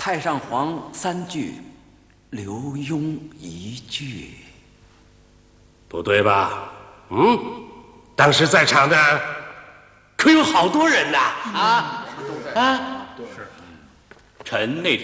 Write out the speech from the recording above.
太上皇3句，刘墉1句， 不对吧？当时在场的可有好多人呐！ 是。臣那天